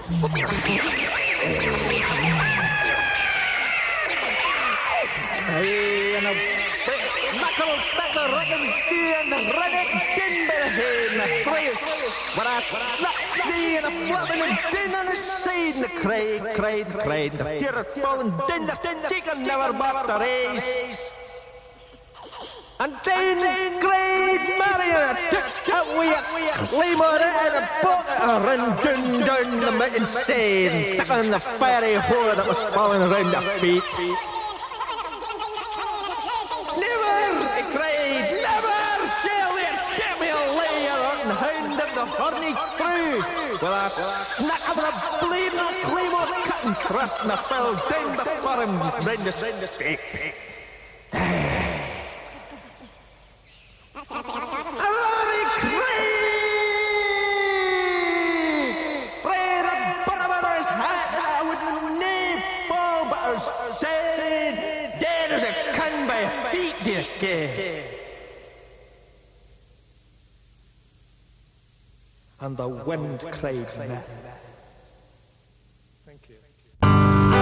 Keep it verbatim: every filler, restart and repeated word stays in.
Hey, and a big knuckle back the reckon and the rennet din by the head and the phrase. But I slap thee and a flapping and din on his side and the cried, cried, cried. The deer falling din, the chicken never back the race. And then great Marion took a wee claymore and a bucket and ran down, down the mountain side, stuck on the fiery whore that was falling around their feet. Never, he cried, never shall there get me a layer and hound of the horny crew. Well, I snack of the bleeding claymore cut and thrust and I fell down before him round the stake. And the wind cried, Thank you.